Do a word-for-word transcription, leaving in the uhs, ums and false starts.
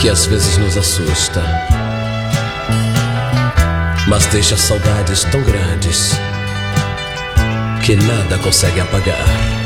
que às vezes nos assusta, mas deixa saudades tão grandes que nada consegue apagar.